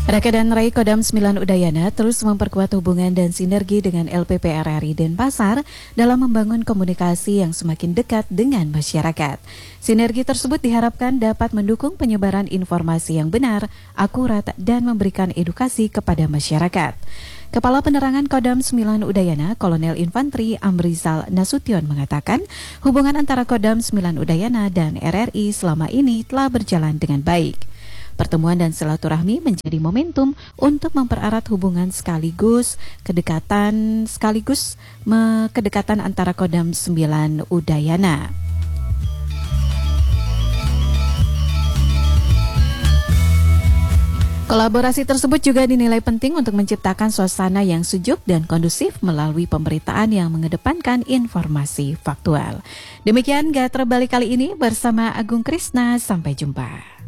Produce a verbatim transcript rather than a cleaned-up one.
Raka dan Rai Kodam sembilan Udayana terus memperkuat hubungan dan sinergi dengan L P P R R I Denpasar dalam membangun komunikasi yang semakin dekat dengan masyarakat. Sinergi tersebut diharapkan dapat mendukung penyebaran informasi yang benar, akurat, dan memberikan edukasi kepada masyarakat. Kepala Penerangan Kodam sembilan Udayana, Kolonel Infanteri Amrizal Nasution mengatakan, hubungan antara Kodam sembilan Udayana dan R R I selama ini telah berjalan dengan baik. Pertemuan dan silaturahmi menjadi momentum untuk mempererat hubungan sekaligus kedekatan sekaligus me, kedekatan antara Kodam sembilan Udayana. Kolaborasi tersebut juga dinilai penting untuk menciptakan suasana yang sejuk dan kondusif melalui pemberitaan yang mengedepankan informasi faktual. Demikian Gatra Balik kali ini bersama Agung Krisna, sampai jumpa.